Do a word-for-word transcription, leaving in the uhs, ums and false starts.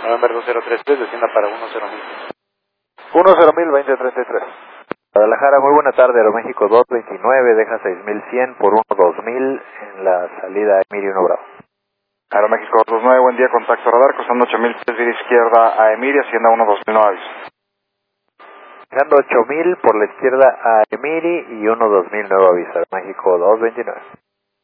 November dos cero tres tres, descienda para uno cero mil. uno cero mil, veinte treinta y tres. Guadalajara, muy buena tarde, Aeroméxico dos veintinueve, deja seis mil cien por uno dos mil en la salida Emiri uno Bravo. Aeroméxico dos nueve, buen día, contacto radar, cruzando ocho mil pies, vía izquierda a Emiri, hacienda uno dos mil, no aviso. Dejando ocho mil por la izquierda a Emiri y uno dos mil, nuevo aviso, Aeroméxico dos veintinueve.